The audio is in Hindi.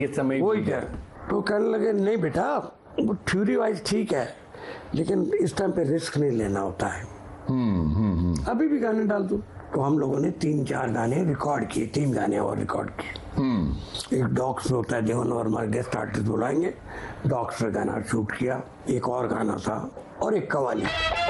ये समय वही कह, तो कहने लगे नहीं बेटा, वो थ्योरी वाइज ठीक है, लेकिन इस टाइम पे रिस्क नहीं लेना होता है। अभी भी गाने डाल दो। तो हम लोगों ने 3-4 गाने रिकॉर्ड किए, 3 गाने और रिकॉर्ड किए। एक डॉग्स में होता है, देवन वर्मा गेस्ट आर्टिस्ट बुलाएंगे, डॉग्स पे गाना शूट किया। एक और गाना था और एक कवाली।